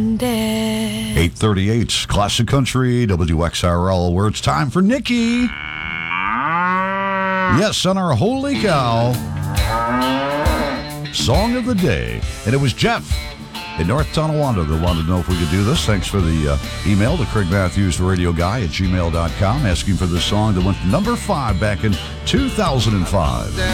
8:38, Classic Country, WXRL, where it's time for Nikki. Yes, on our Holy Cow Song of the Day. And it was Jeff in North Tonawanda that wanted to know if we could do this. Thanks for the email to Craig Matthews, radioguy@gmail.com, asking for this song that went to number 5 back in 2005.